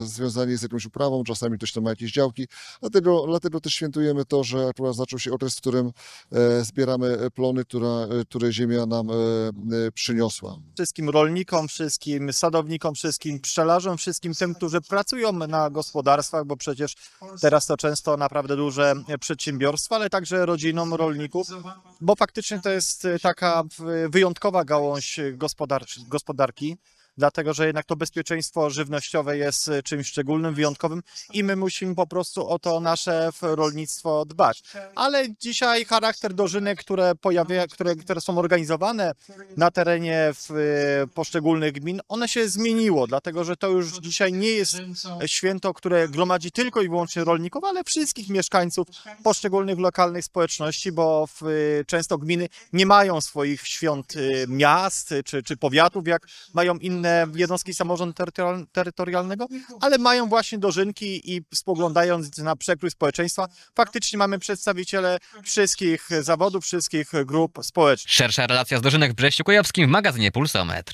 związani z jakąś uprawą, czasami ktoś tam ma jakieś działki, dlatego też świętujemy to, że akurat zaczął się okres, w którym zbieramy plony, które ziemia nam przyniosła. Wszystkim rolnikom, wszystkim sadownikom, wszystkim pszczelarzom, wszystkim tym, którzy pracują na gospodarstwach, bo przecież teraz to często naprawdę duże przedsiębiorstwa, ale także rodzinom rolników, bo faktycznie to jest taka wyjątkowa gałąź gospodarki, dlatego że jednak to bezpieczeństwo żywnościowe jest czymś szczególnym, wyjątkowym i my musimy po prostu o to nasze rolnictwo dbać. Ale dzisiaj charakter dożynek, które są organizowane na terenie poszczególnych gmin, one się zmieniło, dlatego że to już dzisiaj nie jest święto, które gromadzi tylko i wyłącznie rolników, ale wszystkich mieszkańców poszczególnych lokalnych społeczności, bo często gminy nie mają swoich świąt miast czy powiatów, jak mają inne jednostki samorządu terytorialnego, ale mają właśnie dożynki i spoglądając na przekrój społeczeństwa, faktycznie mamy przedstawiciele wszystkich zawodów, wszystkich grup społecznych. Szersza relacja z dożynek w Brześciu Kujawskim w magazynie Pulsometr.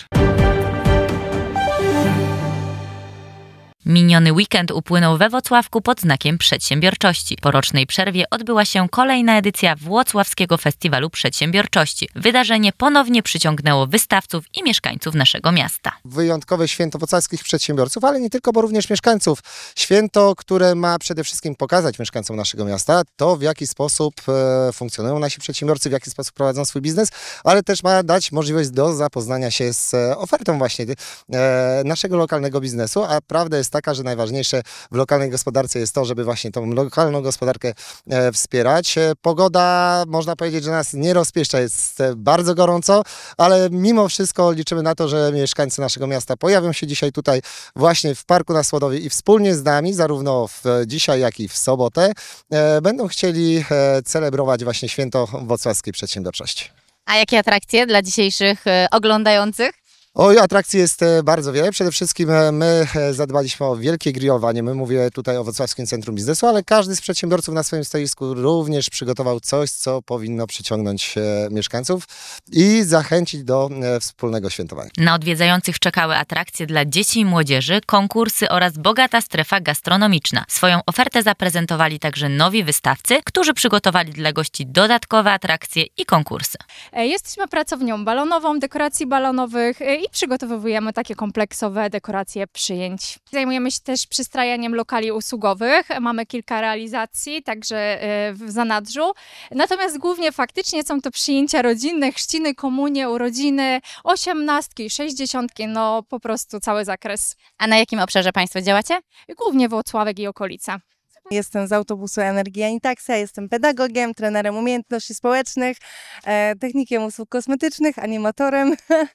Miniony weekend upłynął we Włocławku pod znakiem przedsiębiorczości. Po rocznej przerwie odbyła się kolejna edycja Włocławskiego Festiwalu Przedsiębiorczości. Wydarzenie ponownie przyciągnęło wystawców i mieszkańców naszego miasta. Wyjątkowe święto włocławskich przedsiębiorców, ale nie tylko, bo również mieszkańców. Święto, które ma przede wszystkim pokazać mieszkańcom naszego miasta to, w jaki sposób funkcjonują nasi przedsiębiorcy, w jaki sposób prowadzą swój biznes, ale też ma dać możliwość do zapoznania się z ofertą właśnie naszego lokalnego biznesu, a prawda jest taka, że najważniejsze w lokalnej gospodarce jest to, żeby właśnie tą lokalną gospodarkę wspierać. Pogoda, można powiedzieć, że nas nie rozpieszcza, jest bardzo gorąco, ale mimo wszystko liczymy na to, że mieszkańcy naszego miasta pojawią się dzisiaj tutaj właśnie w Parku na Słodowie i wspólnie z nami, zarówno dzisiaj, jak i w sobotę, będą chcieli celebrować właśnie święto włocławskiej przedsiębiorczości. A jakie atrakcje dla dzisiejszych oglądających? Oj, atrakcji jest bardzo wiele. Przede wszystkim my zadbaliśmy o wielkie grillowanie. My mówię tutaj o Włocławskim Centrum Biznesu, ale każdy z przedsiębiorców na swoim stoisku również przygotował coś, co powinno przyciągnąć mieszkańców i zachęcić do wspólnego świętowania. Na odwiedzających czekały atrakcje dla dzieci i młodzieży, konkursy oraz bogata strefa gastronomiczna. Swoją ofertę zaprezentowali także nowi wystawcy, którzy przygotowali dla gości dodatkowe atrakcje i konkursy. Jesteśmy pracownią balonową, dekoracji balonowych i przygotowujemy takie kompleksowe dekoracje przyjęć. Zajmujemy się też przystrajaniem lokali usługowych. Mamy kilka realizacji, także w zanadrzu. Natomiast głównie faktycznie są to przyjęcia rodzinne, chrzciny, komunie, urodziny, 18, 60, no po prostu cały zakres. A na jakim obszarze Państwo działacie? Głównie Włocławek i okolica. Jestem z autobusu Energia Intaxa, jestem pedagogiem, trenerem umiejętności społecznych, technikiem usług kosmetycznych, animatorem,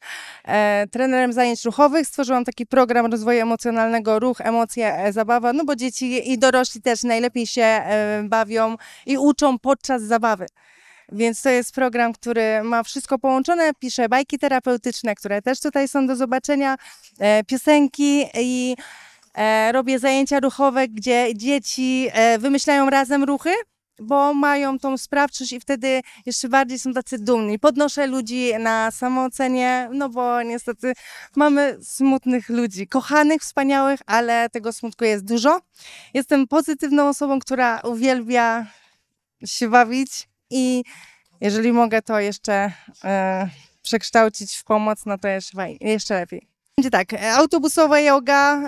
trenerem zajęć ruchowych. Stworzyłam taki program rozwoju emocjonalnego, ruch, emocje, zabawa, no bo dzieci i dorośli też najlepiej się bawią i uczą podczas zabawy. Więc to jest program, który ma wszystko połączone. Piszę bajki terapeutyczne, które też tutaj są do zobaczenia, piosenki i robię zajęcia ruchowe, gdzie dzieci wymyślają razem ruchy, bo mają tą sprawczość i wtedy jeszcze bardziej są tacy dumni. Podnoszę ludzi na samoocenie, no bo niestety mamy smutnych ludzi, kochanych, wspaniałych, ale tego smutku jest dużo. Jestem pozytywną osobą, która uwielbia się bawić i jeżeli mogę to jeszcze przekształcić w pomoc, no to jeszcze lepiej. Będzie tak, autobusowa yoga,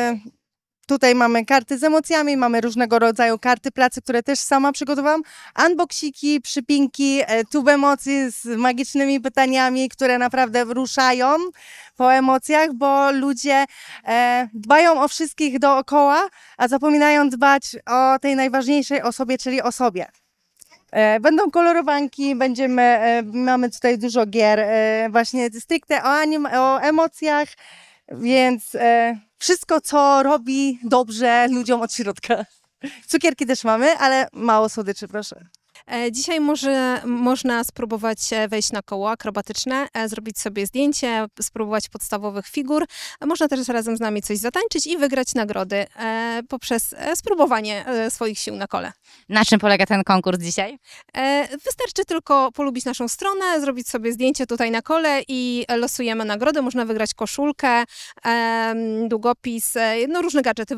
tutaj mamy karty z emocjami, mamy różnego rodzaju karty pracy, które też sama przygotowałam, unboxiki, przypinki, tub emocji z magicznymi pytaniami, które naprawdę ruszają po emocjach, bo ludzie dbają o wszystkich dookoła, a zapominają dbać o tej najważniejszej osobie, czyli o sobie. Będą kolorowanki, mamy tutaj dużo gier właśnie stricte o emocjach, więc wszystko, co robi dobrze ludziom od środka. Cukierki też mamy, ale mało słodyczy, proszę. Dzisiaj można spróbować wejść na koło akrobatyczne, zrobić sobie zdjęcie, spróbować podstawowych figur. Można też razem z nami coś zatańczyć i wygrać nagrody poprzez spróbowanie swoich sił na kole. Na czym polega ten konkurs dzisiaj? Wystarczy tylko polubić naszą stronę, zrobić sobie zdjęcie tutaj na kole i losujemy nagrody. Można wygrać koszulkę, długopis, no różne gadżety